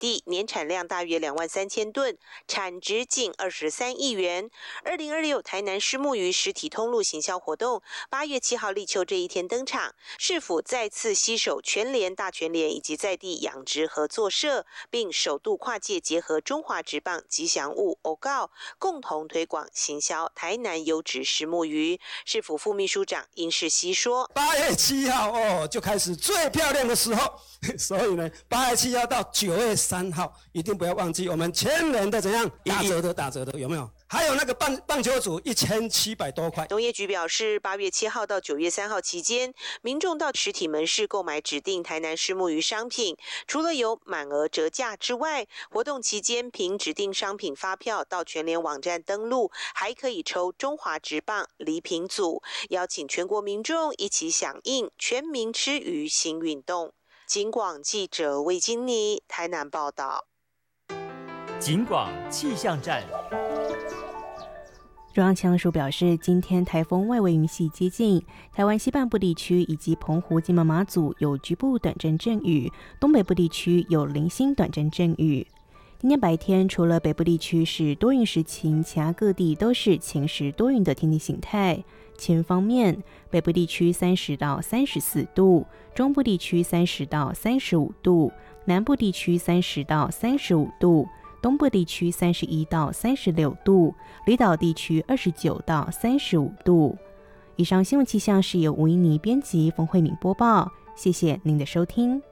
地，年产量大约23000吨，产值近23亿元。2026台南虱目鱼实体通路行销活动8月7号立秋这一天登场，市府再次携手全联、大全联以及在地养殖合作社，并首度跨界结合中华职棒吉祥物欧告，共同推广行销台南优质虱目鱼。市府副秘书长殷世熙说 ：8月7号就开始最漂亮的时候，所以呢，8月7号到9月3号一定不要忘记我们全人的怎样打折的有没有？还有那个棒球组1700多块。 农业局表示，8月7号到9月3号期间，民众到实体门市购买指定台南虱目鱼商品，除了有满额折价之外，活动期间凭指定商品发票到全联网站登录，还可以抽中华职棒礼品组，邀请全国民众一起响应全民吃鱼新运动。警广记者魏金妮台南报道。 警广气象站。 中央气象署表示，今天台风外围云系接近台湾西半部地区以及澎湖、金门、马祖有局部短暂阵雨，东北部地区有零星短暂阵雨。今天白天除了北部地区是多云时晴，其他各地都是晴时多云的天气形态。气温方面，北部地区30到34度，中部地区30到35度，南部地区30到35度，东部地区31到36度，离岛地区29到35度。以上新闻气象是由吴依妮编辑，冯慧敏播报，谢谢您的收听。